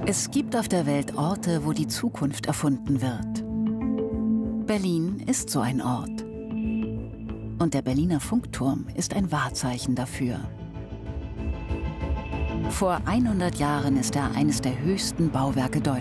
Es gibt auf der Welt Orte, wo die Zukunft erfunden wird. Berlin ist so ein Ort. Und der Berliner Funkturm ist ein Wahrzeichen dafür. Vor 100 Jahren ist er eines der höchsten Bauwerke Deutschlands.